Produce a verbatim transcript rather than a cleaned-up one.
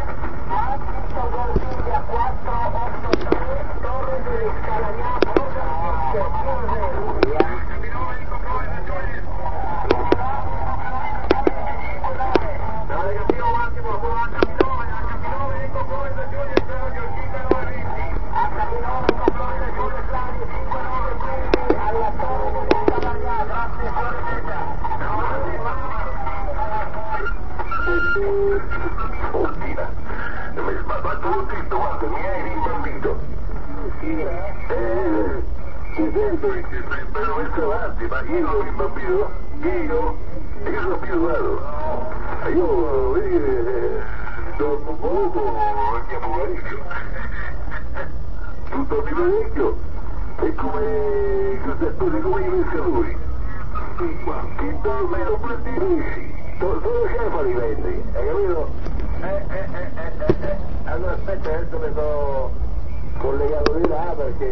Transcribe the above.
Oddio, mi spappato tutti sto quanto mi hai rimbambito. Eh, ti sento che ti stai bello verso avanti, ma io l'ho rimbambito? Io? Io sono più raro. Io, vedi, dopo poco andiamo parecchio. Tutto di parecchio. È come, cos'è, come i pescatori. Che dormono quanti pesci. Solo scefa li vendi, hai capito? Eh, eh, eh, eh, eh, eh. Allora aspetta, adesso mi sono collegato di là perché